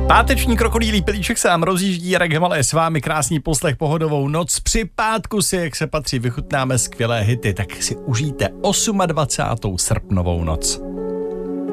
Páteční krokodýlí pilíček se nám rozjíždí, Jarek Hemala je s vámi, krásný poslech, pohodovou noc. Při pátku si, jak se patří, vychutnáme skvělé hity, tak si užijte 28. srpnovou noc.